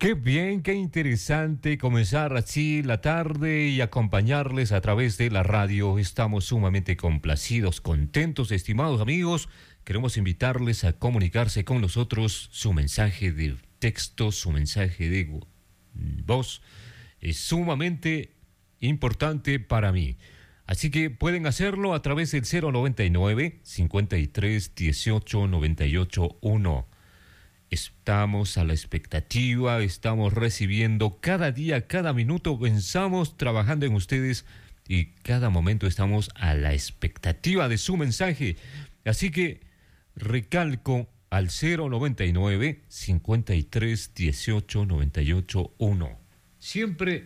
Qué bien, qué interesante comenzar así la tarde y acompañarles a través de la radio. Estamos sumamente complacidos, contentos, estimados amigos. Queremos invitarles a comunicarse con nosotros. Su mensaje de texto, su mensaje de voz es sumamente importante para mí. Así que pueden hacerlo a través del 099 53 18 98 1. Estamos a la expectativa, estamos recibiendo cada día, cada minuto, pensamos trabajando en ustedes y cada momento estamos a la expectativa de su mensaje. Así que recalco al 099 53 18 98 1. Siempre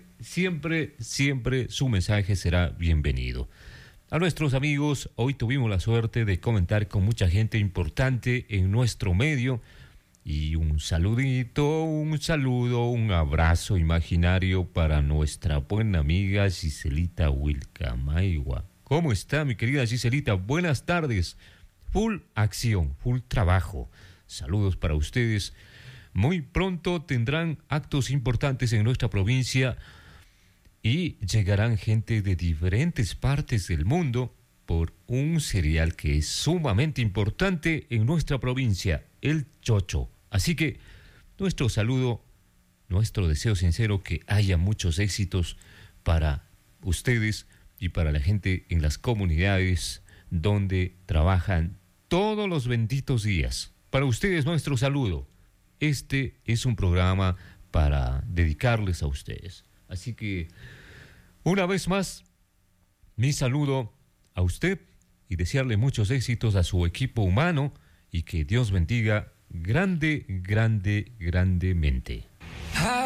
su mensaje será bienvenido. A nuestros amigos, hoy tuvimos la suerte de comentar con mucha gente importante en nuestro medio. Y un saludito, un saludo, un abrazo imaginario para nuestra buena amiga Giselita Wilcamaigua. ¿Cómo está, mi querida Giselita? Buenas tardes. Full acción, full trabajo. Saludos para ustedes. Muy pronto tendrán actos importantes en nuestra provincia y llegarán gente de diferentes partes del mundo por un cereal que es sumamente importante en nuestra provincia, el chocho. Así que nuestro saludo, nuestro deseo sincero que haya muchos éxitos para ustedes y para la gente en las comunidades donde trabajan todos los benditos días. Para ustedes nuestro saludo. Este es un programa para dedicarles a ustedes. Así que una vez más, mi saludo a usted y desearle muchos éxitos a su equipo humano y que Dios bendiga grandemente.